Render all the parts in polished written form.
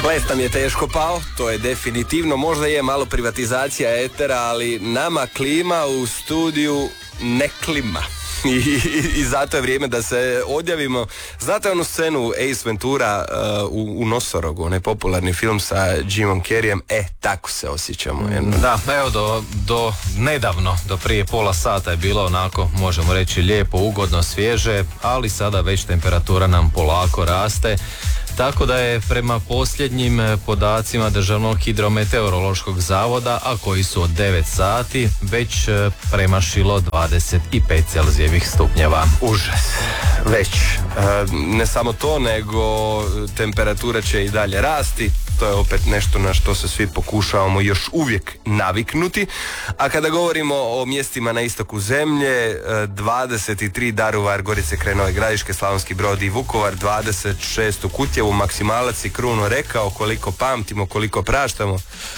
Ples nam je teško pao, to je definitivno, možda je malo privatizacija etera, ali nama klima u studiju ne klima. I zato je vrijeme da se odjavimo. Znate onu scenu Ace Ventura u Nosorogu, onaj popularni film sa Jimom Carreyem? Tako se osjećamo. Da, evo do nedavno, do prije pola sata je bilo onako, možemo reći, lijepo, ugodno, svježe, ali sada već temperatura nam polako raste. Tako da je prema posljednjim podacima Državnog hidrometeorološkog zavoda, a koji su od 9 sati, već premašilo 25 Celzijevih stupnjeva. Užas. Već. Ne samo to, nego temperatura će i dalje rasti. To je opet nešto na što se svi pokušavamo još uvijek naviknuti. A kada govorimo o mjestima na istoku zemlje, 23 Daruvar, Gorice, Krenove, Gradiške, Slavonski Brod i Vukovar, 26 u Kutjevu, Maksimalac i Kruno rekao, koliko pamtimo, koliko praštamo.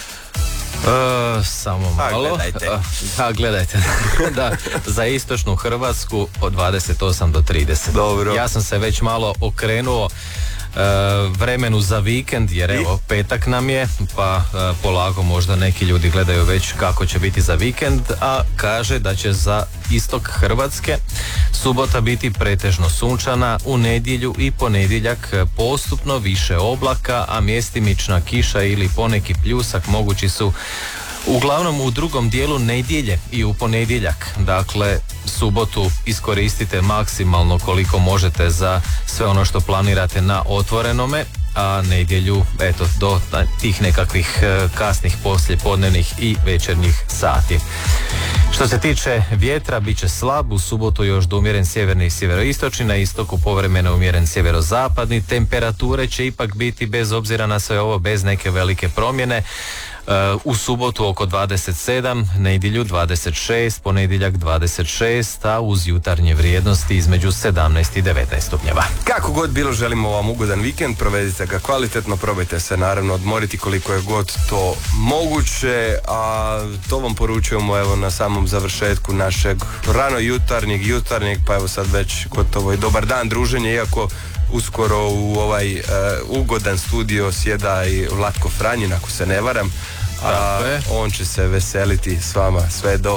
Samo malo. Gledajte. Da, za istočnu Hrvatsku od 28 do 30. Dobro. Ja sam se već malo okrenuo vremenu za vikend, jer evo petak nam je, pa polako možda neki ljudi gledaju već kako će biti za vikend, a kaže da će za istok Hrvatske subota biti pretežno sunčana, u nedjelju i ponedjeljak postupno više oblaka, a mjestimična kiša ili poneki pljusak mogući su uglavnom u drugom dijelu nedjelje i u ponedjeljak. Dakle, subotu iskoristite maksimalno koliko možete za sve ono što planirate na otvorenome, a nedjelju eto do tih nekakvih kasnih poslijepodnevnih i večernjih sati. Što se tiče vjetra, bit će slab, u subotu još do umjeren sjeverni i sjeveroistočni, na istoku povremeno umjeren sjeverozapadni. Temperature će ipak biti, bez obzira na sve ovo, bez neke velike promjene. U subotu oko 27, nedjelju 26, ponedjeljak 26, a uz jutarnje vrijednosti između 17 i 19 stupnjeva. Kako god bilo, želimo vam ugodan vikend, provedite ga kvalitetno, probajte se naravno odmoriti koliko je god to moguće, a to vam poručujemo evo na samom završetku našeg rano jutarnjeg, pa evo sad već gotovo i dobar dan druženje, iako uskoro u ovaj ugodan studio sjeda i Vlatko Franjin, ako se ne varam. On će se veseliti s vama sve do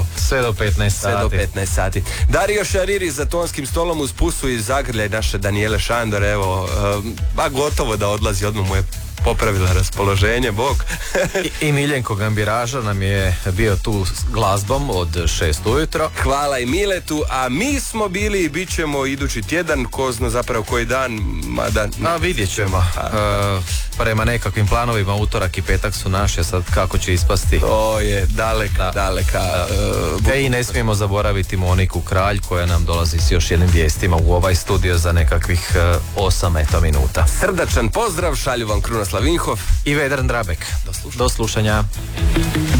15 sati. Dario Šariri za tonskim stolom, uz pusu i zagrljaj naše Danijele Šandor, evo, gotovo da odlazi, odmah mu je popravila raspoloženje, bog. I Miljenko Gambiraža nam je bio tu s glazbom od 6 ujutro. Hvala i Miletu, a mi smo bili i bit ćemo idući tjedan, ko zna zapravo koji dan, mada... vidjet ćemo. Prema nekakvim planovima utorak i petak su naše, sad kako će ispasti. To je daleka. I ne smijemo zaboraviti Moniku Kralj, koja nam dolazi s još jednim vijestima u ovaj studio za nekakvih 8 minuta. Srdačan pozdrav, šalju vam Krunoslav Vinhov i Vedran Drabek. Do slušanja.